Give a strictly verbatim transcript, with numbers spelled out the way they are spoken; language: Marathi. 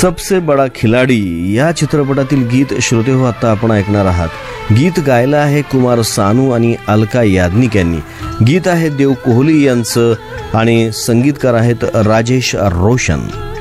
सबसे बडा खिलाडी या चित्रपटातील गीत श्रोते हो आता आपण ऐकणार आहात. गीत गायलं आहे कुमार सानू आणि अलका याज्ञिक यांनी. गीत आहे देव कोहली यांचं आणि संगीतकार आहेत राजेश रोशन.